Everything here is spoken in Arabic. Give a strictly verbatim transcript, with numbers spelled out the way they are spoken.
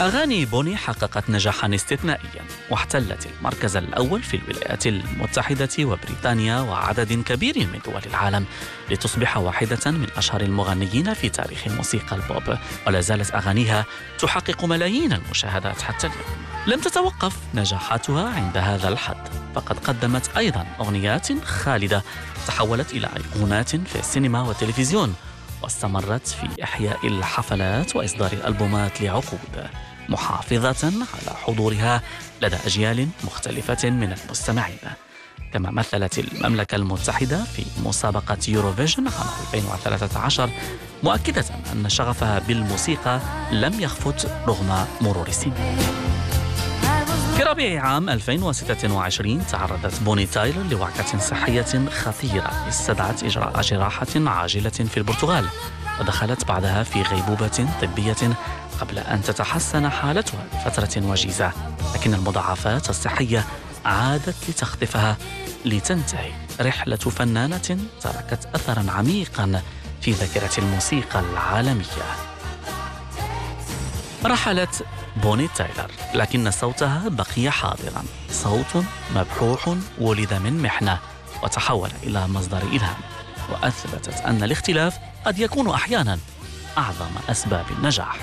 أغاني بوني حققت نجاحا استثنائيا، واحتلت المركز الأول في الولايات المتحدة وبريطانيا وعدد كبير من دول العالم، لتصبح واحدة من أشهر المغنيين في تاريخ موسيقى البوب. ولا زالت أغانيها تحقق ملايين المشاهدات حتى اليوم. لم تتوقف نجاحاتها عند هذا الحد، فقد قدمت أيضا أغنيات خالدة تحولت إلى أيقونات في السينما والتلفزيون، واستمرت في إحياء الحفلات وإصدار الألبومات لعقود، محافظة على حضورها لدى أجيال مختلفة من المستمعين. كما مثلت المملكة المتحدة في مسابقة يوروفيجن عام ألفين وثلاثة عشر، مؤكدة أن شغفها بالموسيقى لم يخفت رغم مرور السنين. في ربيع عام ألفين وستة وعشرين تعرضت بوني تايلر لوعكة صحية خطيرة استدعت إجراء جراحة عاجلة في البرتغال، ودخلت بعدها في غيبوبة طبية قبل أن تتحسن حالتها لفترة وجيزة، لكن المضاعفات الصحية عادت لتخطفها لتنتهي رحلة فنانة تركت أثرا عميقا في ذاكرة الموسيقى العالمية. رحلت بوني تايلر، لكن صوتها بقي حاضرا، صوت مبحوح ولد من محنة وتحول إلى مصدر إلهام، وأثبتت أن الاختلاف قد يكون أحيانا أعظم أسباب النجاح.